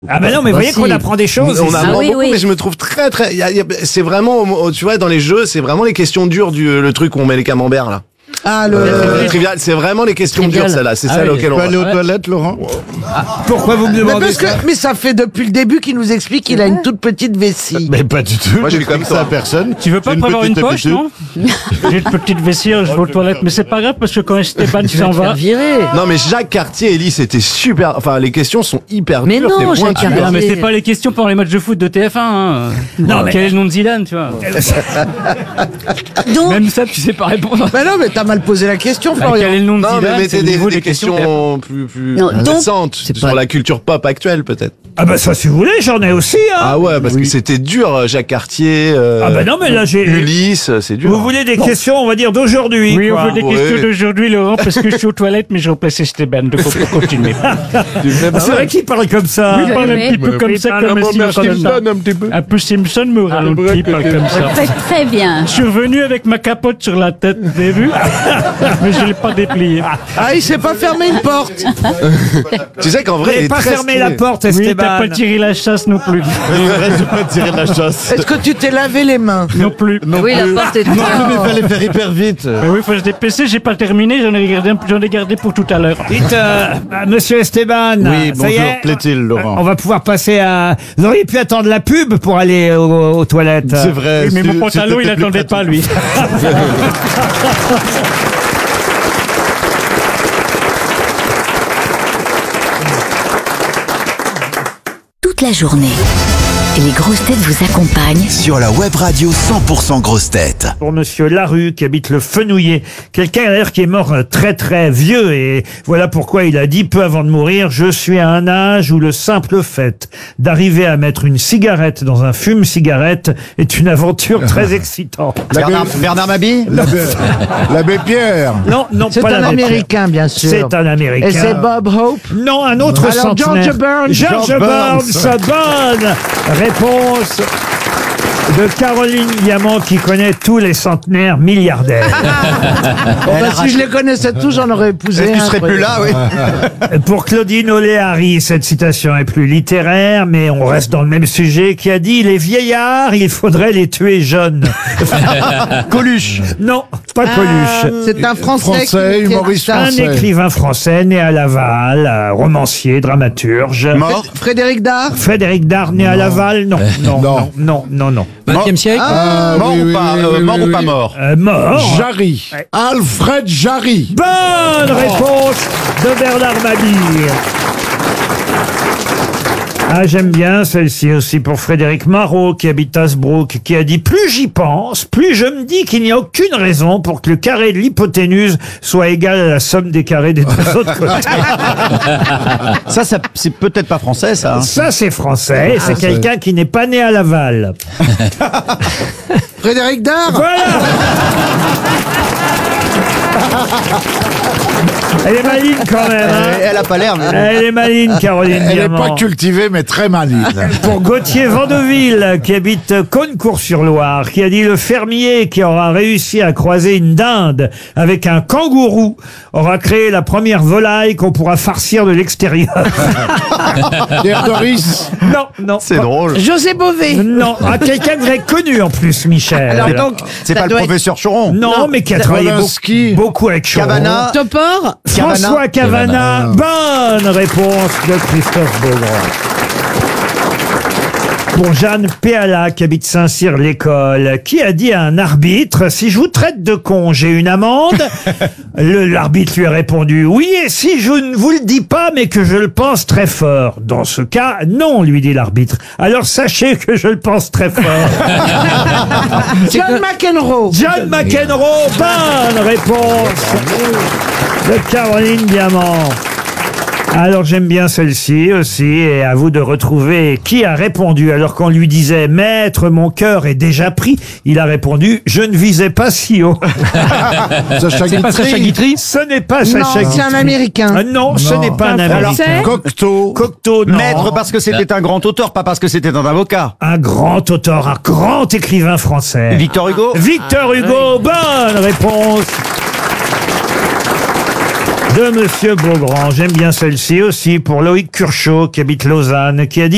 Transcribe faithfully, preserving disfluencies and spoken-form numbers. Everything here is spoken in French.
Ah bah non, mais vous voyez qu'on apprend des choses. On ici. apprend Ah oui, beaucoup, oui. mais je me trouve très très. y a- y a- C'est vraiment, tu vois, dans les jeux, c'est vraiment les questions dures du le truc où on met les camemberts là. Ah, le... Euh, trivial, c'est vraiment les questions Trivial. dures celle-là. C'est Ah celle oui. auquel on Tu peux aller va. aux toilettes, Laurent? Pourquoi vous me mais, demandez parce que, ça mais ça fait depuis le début qu'il nous explique qu'il a une toute petite vessie. Mais pas du tout. Moi, je suis comme ça à toi. personne. Tu veux pas J'ai prévoir une petite poche, habitude. non? J'ai une petite vessie, je vais aux toilettes. Mais c'est pas grave parce que quand Esteban Tu vas s'en te faire va. virer. Non, mais Jacques Cartier, Ellie, c'était super. Enfin, les questions sont hyper Mais dures. non, c'est Jacques pointu. Cartier. Non, mais c'est pas les questions pour les matchs de foot de T F un. Hein. Non, mais- Quel est le nom de Zidane, tu vois? Donc, Même ça, tu sais pas répondre. Mais non, mais t'as mal posé la question, Bah, Florian. quel est le nom de Non, mais Zidane? C'est mettez le des, niveau des des questions. questions plus, plus Non, donc, récentes c'est sur pas- la culture pop actuelle, peut-être. Ah bah ça, si vous voulez, j'en ai aussi. Hein. Ah ouais, parce que c'était dur, Jacques Cartier. euh, Ah bah non, mais là, j'ai... Ulysse, c'est dur. Vous voulez des questions, on va dire, d'aujourd'hui. Oui, on quoi. veut des Ouais. questions d'aujourd'hui, Laurent, parce que je suis aux toilettes, mais je remplace Esteban. Donc, on peut continuer. Ah, c'est vrai qu'il parle comme ça. Il parle un mais- petit peu comme ça, comme un Simpson. un petit peu. Un peu Simpson, mais au ralenti, il parle comme ça. très, très bien. Je suis revenu avec ma capote sur la tête, vous avez vu? Mais je l'ai pas dépliée. Ah, il sait pas fermer une porte. Tu sais qu'en Vous vrai, il n'avez est pas très fermé stylé. la porte, Oui, Esteban. t'as pas tiré la chasse non plus. J'ai pas tiré de la chasse. Est-ce que tu t'es lavé les mains? Non plus. Oui, la porte est Non, mais il fallait faire hyper vite. Mais oui, faut se dépêcher, j'ai pas terminé, j'en ai gardé, j'en ai gardé pour tout à l'heure. Dites, euh, euh, monsieur Esteban, Oui, ça y bonjour, est, plaît-il, Laurent? on va pouvoir passer à... Vous auriez pu attendre la pub pour aller aux, aux toilettes. C'est vrai. Oui, mais mon c'est- pantalon, il c'était plus attendait pas, pratique. lui. Toute la journée, les grosses têtes vous accompagnent Sur la web radio cent pour cent grosses têtes. Pour monsieur Larue qui habite le Fenouillet, quelqu'un d'ailleurs qui est mort euh, très très vieux, et voilà pourquoi il a dit peu avant de mourir: je suis à un âge où le simple fait d'arriver à mettre une cigarette dans un fume-cigarette est une aventure très excitante. Bernard, Bernard Mabille L'abbé l'abbé Pierre. Non, non, C'est pas un la Américain, bien sûr. C'est un Américain. Et c'est Bob Hope? Non, un autre Alors, centenaire. George Burns. George George Burns, Burns. bonne réponse de Caroline Diamant qui connaît tous les centenaires milliardaires. Bon, bah, si je les connaissais tous, j'en aurais épousé. Tu un, serais quoi. plus là, oui. Pour Claudine Oléary, cette citation est plus littéraire, mais on reste dans le même sujet, qui a dit: les vieillards, il faudrait les tuer jeunes. Coluche. Non, pas Coluche. Euh, C'est un Français, Français, qui- qui a dit humoriste ça. Un français. écrivain français né à Laval, euh, romancier, dramaturge. Mort. Frédéric Dard? Frédéric Dard, né à Laval, non, non, non, Non. non, non, non. vingtième siècle? Ah, Mort oui, ou oui, pas, oui, euh, oui, mort oui, ou pas oui. mort? Euh, mort. Jarry. Alfred Jarry. Bonne réponse de Bernard Mabille. Ah, j'aime bien celle-ci aussi pour Frédéric Marot, qui habite Hasbrook, qui a dit: plus j'y pense, plus je me dis qu'il n'y a aucune raison pour que le carré de l'hypoténuse soit égal à la somme des carrés des deux autres côtés. Ça, ça c'est peut-être pas français, ça. hein. Ça, c'est français, c'est quelqu'un qui n'est pas né à Laval. Frédéric Dard? Voilà. Elle est maligne quand même, hein. Elle a pas l'air, mais... Elle est maligne, Caroline Elle n'est Diamant. pas cultivée, mais très maligne. Pour Gauthier Vandeville, qui habite Caunecourt-sur-Loire, qui a dit: le fermier qui aura réussi à croiser une dinde avec un kangourou aura créé la première volaille qu'on pourra farcir de l'extérieur. Pierre Doris. Non, non. C'est drôle. José Bové? Non, à quelqu'un que vous avez connu en plus, Michel. Alors donc, C'est ça pas le doit être professeur Choron. non, mais qui a travaillé Polanski. beaucoup, beaucoup avec Choron. Cavana. Topor? François Cavana. Bonne réponse de Christophe Beaugrand. Pour Jeanne Péala, qui habite Saint-Cyr-l'École, qui a dit à un arbitre: si je vous traite de con, j'ai une amende. Le- L'arbitre lui a répondu: oui, et si je ne vous le dis pas, mais que je le pense très fort. Dans ce cas, non, lui dit l'arbitre. Alors sachez que je le pense très fort. John McEnroe. John McEnroe, bonne réponse de Caroline Diamant. Alors j'aime bien celle-ci aussi, et à vous de retrouver qui a répondu alors qu'on lui disait: maître, mon cœur est déjà pris. Il a répondu: je ne visais pas si haut. Sacha C'est pas Sacha Guitry. Guitry? Ce n'est pas Non, Sacha c'est un Guitry. Américain. Ah non, ce Non. n'est pas un Un Américain. Français? Cocteau. Cocteau, non. Maître parce que c'était un grand auteur, pas parce que c'était un avocat. Un grand auteur, un grand écrivain français. Victor Hugo. Victor Hugo, bonne réponse de Monsieur Beaugrand. J'aime bien celle-ci aussi pour Loïc Curchot, qui habite Lausanne, qui a dit: